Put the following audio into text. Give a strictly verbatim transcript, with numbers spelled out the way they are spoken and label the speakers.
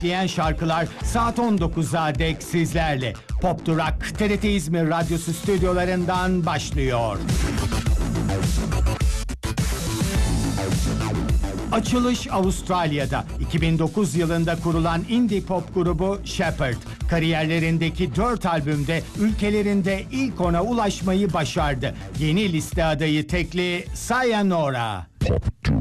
Speaker 1: diyen şarkılar saat on dokuza dek sizlerle. Pop Durak T R T İzmir Radyosu stüdyolarından başlıyor. Açılış Avustralya'da. iki bin dokuz yılında kurulan indie pop grubu Shepherd, kariyerlerindeki dört albümde ülkelerinde ilk ona ulaşmayı başardı. Yeni liste adayı tekli Sayonara. Pop Durak.